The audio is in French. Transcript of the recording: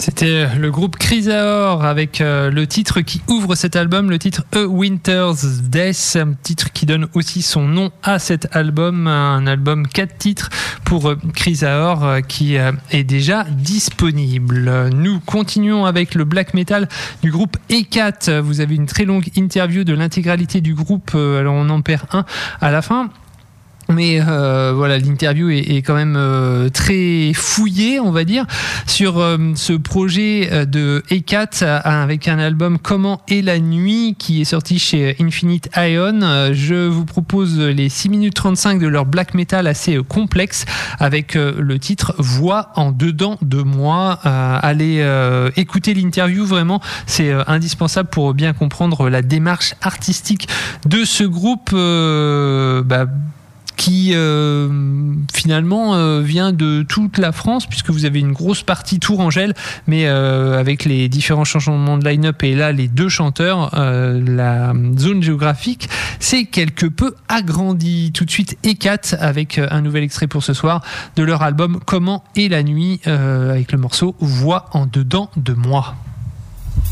C'était le groupe Chrysaor avec le titre qui ouvre cet album, le titre A Winter's Death, un titre qui donne aussi son nom à cet album, un album 4 titres pour Chrysaor qui est déjà disponible. Nous continuons avec le black metal du groupe Hecat. Vous avez une très longue interview de l'intégralité du groupe, alors on en perd un à la fin. Mais voilà, l'interview est quand même très fouillée, on va dire, sur ce projet de Hecat avec un album Comment est la nuit qui est sorti chez Infinite Ion. Je vous propose les 6 minutes 35 de leur black metal assez complexe avec le titre Voix en dedans de moi. Allez écouter l'interview, vraiment, c'est indispensable pour bien comprendre la démarche artistique de ce groupe. Qui finalement vient de toute la France, puisque vous avez une grosse partie Tourangelle, mais avec les différents changements de line-up et là les 2 chanteurs, la zone géographique s'est quelque peu agrandie. Tout de suite Hecat avec un nouvel extrait pour ce soir de leur album Comment est la nuit, avec le morceau Voix en dedans de moi.